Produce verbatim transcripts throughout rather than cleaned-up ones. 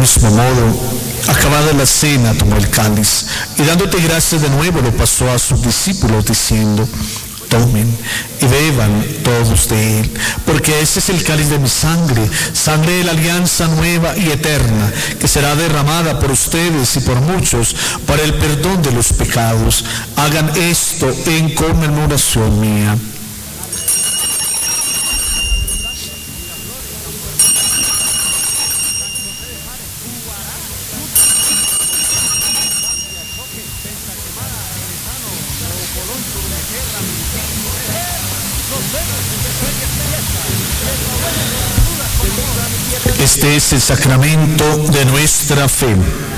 mismo modo, acabada la cena, tomó el cáliz y dándote gracias de nuevo lo pasó a sus discípulos diciendo: tomen y beban todos de él, porque ese es el cáliz de mi sangre, sangre de la alianza nueva y eterna, que será derramada por ustedes y por muchos para el perdón de los pecados. Hagan esto en conmemoración mía. Este es el sacramento de nuestra fe.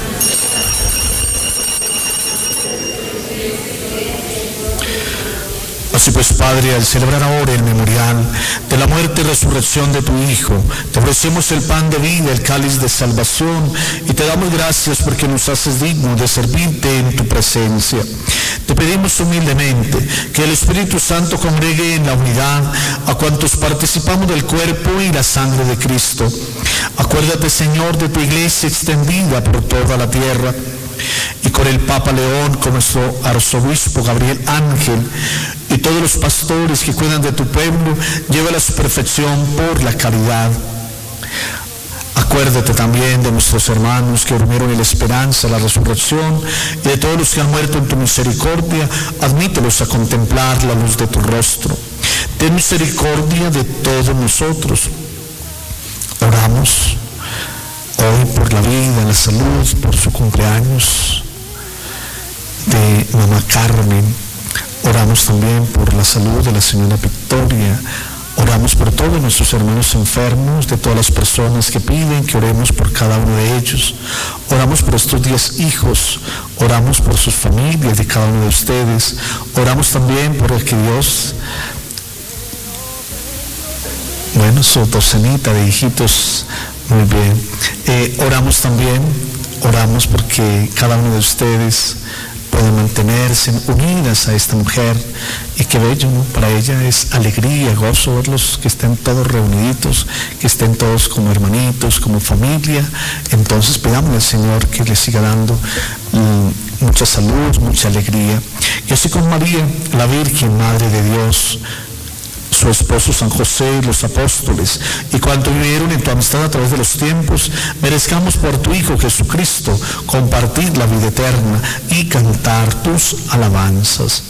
Así pues, Padre, al celebrar ahora el memorial de la muerte y resurrección de tu Hijo, te ofrecemos el pan de vida, el cáliz de salvación, y te damos gracias porque nos haces dignos de servirte en tu presencia. Te pedimos humildemente que el Espíritu Santo congregue en la unidad a cuantos participamos del cuerpo y la sangre de Cristo. Acuérdate, Señor, de tu iglesia extendida por toda la tierra, y con el Papa León, con nuestro arzobispo Gabriel Ángel, y todos los pastores que cuidan de tu pueblo, llévala a su perfección por la caridad. Acuérdate también de nuestros hermanos que durmieron en la esperanza, la resurrección, y de todos los que han muerto en tu misericordia, admítelos a contemplar la luz de tu rostro. Ten misericordia de todos nosotros. Oramos hoy por la vida, la salud, por su cumpleaños de mamá Carmen. Oramos también por la salud de la señora Victoria. Oramos por todos nuestros hermanos enfermos, de todas las personas que piden que oremos por cada uno de ellos. Oramos por estos diez hijos, oramos por sus familias, de cada uno de ustedes. Oramos también por el que Dios, bueno, su docenita de hijitos, muy bien. Eh, oramos también, oramos porque cada uno de ustedes puede mantenerse unidas a esta mujer, y qué bello, ¿no? Para ella es alegría, gozo verlos que estén todos reuniditos, que estén todos como hermanitos, como familia. Entonces pidamos al Señor que les siga dando um, mucha salud, mucha alegría. Y así con María, la Virgen, Madre de Dios, su esposo San José y los apóstoles, y cuanto vivieron en tu amistad a través de los tiempos, merezcamos por tu Hijo Jesucristo compartir la vida eterna y cantar tus alabanzas.